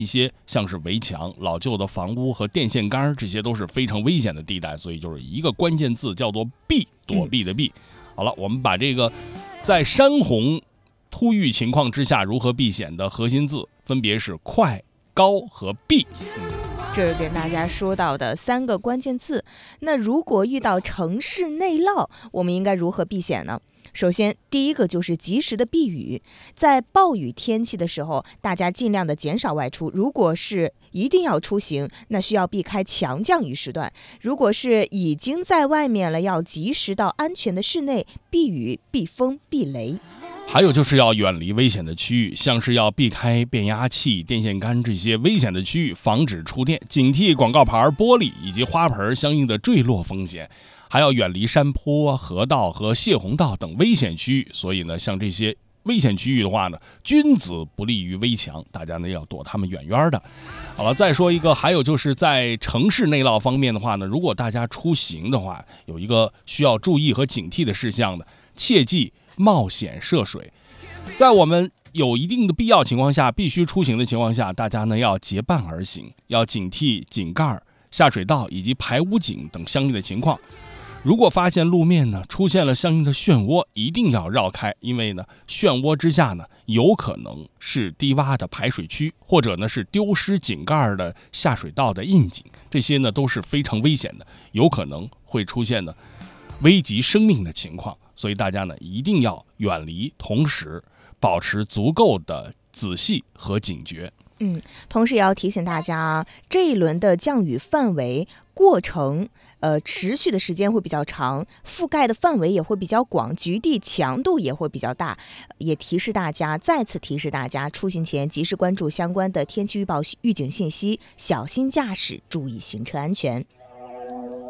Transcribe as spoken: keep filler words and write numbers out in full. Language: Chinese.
一些像是围墙、老旧的房屋和电线杆，这些都是非常危险的地带，所以就是一个关键字叫做避，躲避的避。好了，我们把这个在山洪突遇情况之下如何避险的核心字分别是快、高和避。 这是跟大家说到的三个关键字。那如果遇到城市内涝，我们应该如何避险呢？首先，第一个就是及时的避雨。在暴雨天气的时候，大家尽量的减少外出。如果是一定要出行，那需要避开强降雨时段。如果是已经在外面了，要及时到安全的室内避雨、避风、避雷。 还有就是要远离危险的区域，像是要避开变压器、电线杆这些危险的区域，防止触电，警惕广告牌、玻璃以及花盆相应的坠落风险。还要远离山坡、河道和泄洪道等危险区域。所以呢，像这些危险区域的话呢，君子不立于危墙，大家呢要躲他们远远的。好了，再说一个，还有就是在城市内涝方面的话呢，如果大家出行的话，有一个需要注意和警惕的事项的，切忌冒险涉水。在我们有一定的必要情况下，必须出行的情况下，大家呢要结伴而行，要警惕井盖、下水道以及排污井等相应的情况。如果发现路面呢出现了相应的漩涡，一定要绕开，因为呢漩涡之下呢有可能是低洼的排水区，或者呢是丢失井盖的下水道的窨井，这些呢都是非常危险的，有可能会出现呢危及生命的情况。所以大家呢一定要远离，同时保持足够的仔细和警觉。 嗯，同时也要提醒大家，这一轮的降雨范围、过程，呃，持续的时间会比较长，覆盖的范围也会比较广，局地强度也会比较大。也提示大家，再次提示大家，出行前及时关注相关的天气预报预警信息，小心驾驶，注意行车安全。